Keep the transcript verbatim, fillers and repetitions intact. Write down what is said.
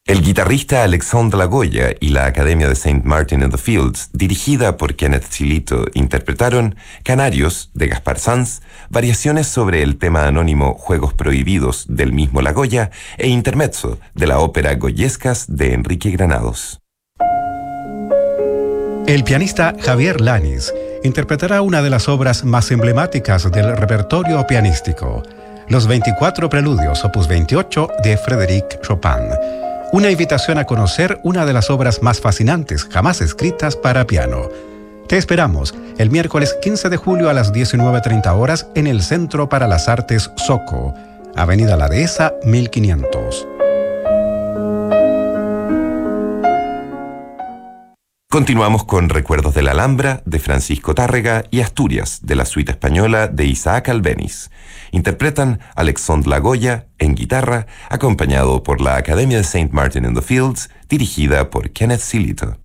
El guitarrista Alexandre Lagoya y la Academia de Saint Martin in the Fields, dirigida por Kenneth Silito, interpretaron Canarios, de Gaspar Sanz, variaciones sobre el tema anónimo Juegos Prohibidos del mismo Lagoya e Intermezzo de la ópera Goyescas de Enrique Granados. El pianista Javier Lanis interpretará una de las obras más emblemáticas del repertorio pianístico, los veinticuatro Preludios, opus veintiocho, de Frédéric Chopin. Una invitación a conocer una de las obras más fascinantes jamás escritas para piano. Te esperamos el miércoles quince de julio a las diecinueve treinta horas en el Centro para las Artes Soco, Avenida La Dehesa, mil quinientos. Continuamos con Recuerdos de la Alhambra, de Francisco Tárrega, y Asturias, de la suite española de Isaac Albéniz. Interpretan Alexandre Lagoya en guitarra, acompañado por la Academia de Saint Martin in the Fields, dirigida por Kenneth Silito.